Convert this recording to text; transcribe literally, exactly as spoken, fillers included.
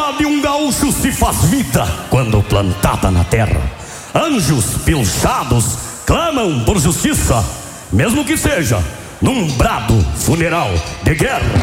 alma de um gaúcho se faz vida quando plantada na terra. Anjos pilchados clamam por justiça, mesmo que seja num brado funeral de guerra.